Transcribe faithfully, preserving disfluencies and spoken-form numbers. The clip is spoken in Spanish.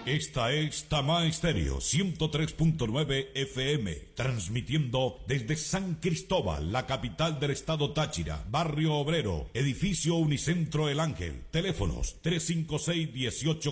Esta es Tama Estéreo ciento tres punto nueve F M, transmitiendo desde San Cristóbal, la capital del estado Táchira, barrio Obrero, edificio Unicentro El Ángel. Teléfonos tres cinco seis, uno ocho